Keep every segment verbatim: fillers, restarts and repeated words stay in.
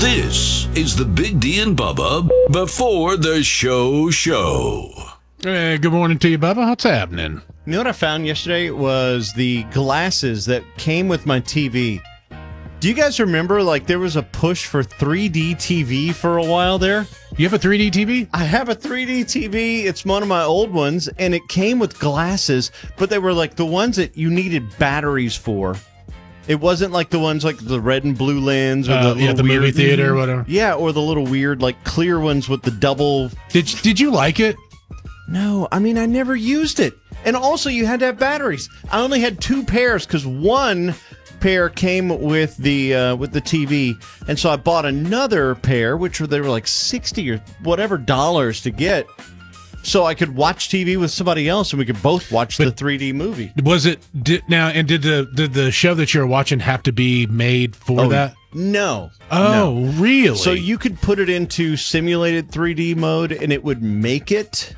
This is the Big D and Bubba before the show show. Hey, good morning to you, Bubba. What's happening? You know what I found yesterday was the glasses that came with my T V. Do you guys remember, like, there was a push for three D T V for a while there? You have a three D T V? I have a three D T V. It's one of my old ones, and it came with glasses, but they were like the ones that you needed batteries for. It wasn't like the ones like the red and blue lens or Uh, the, yeah, little the movie weird, theater or whatever. Yeah, or the little weird, like, clear ones with the double. Did Did you like it? No, I mean, I never used it. And also, you had to have batteries. I only had two pairs because one pair came with the uh, with the T V, and so I bought another pair, which were they were like sixty or whatever dollars to get, so I could watch T V with somebody else, and we could both watch But the three D movie. Was it did, now? And did the did the show that you're watching have to be made for Oh, that? No. Oh, no. really? So you could put it into simulated three D mode, and it would make it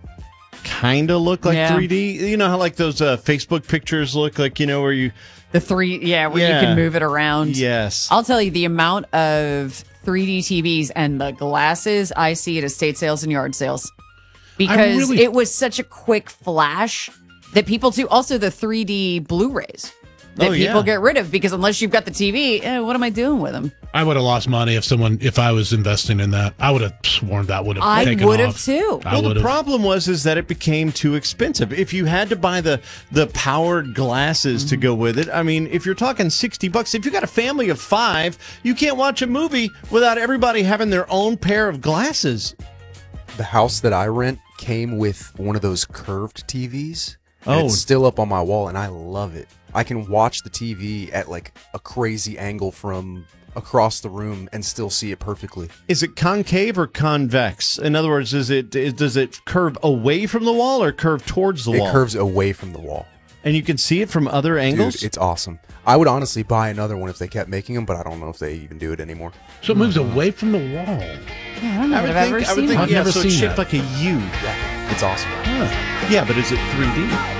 kind of look like Yeah. three D. You know how like those uh, Facebook pictures look like, you know, where you... The three, yeah, where Yeah. you can move it around. Yes. I'll tell you the amount of three D T Vs and the glasses I see at estate sales and yard sales. Because really- it was such a quick flash that people do. Also, the three D Blu-rays that Oh, people yeah. get rid of because unless you've got the T V, eh, what am I doing with them? I would have lost money if someone if I was investing in that. I would have sworn that would have. I taken would have off. too. I Well, the would've. problem was is that it became too expensive. If you had to buy the the powered glasses to go with it, I mean, if you're talking sixty bucks, if you got a family of five, you can't watch a movie without everybody having their own pair of glasses. The house that I rent came with one of those curved T Vs. And Oh. it's still up on my wall, and I love it. I can watch the T V at like a crazy angle from across the room and still see it perfectly. Is it concave or convex? In other words, is it is, does it curve away from the wall or curve towards the It wall? curves away from the wall. And you can see it from other angles? Dude, it's awesome. I would honestly buy another one if they kept making them, but I don't know if they even do it anymore. So it moves away from the wall. Yeah, I don't know I that would I've think, ever I would seen think that. I've yeah, never so seen it's shaped that. like a U. Yeah, it's awesome. Yeah, but is it three D?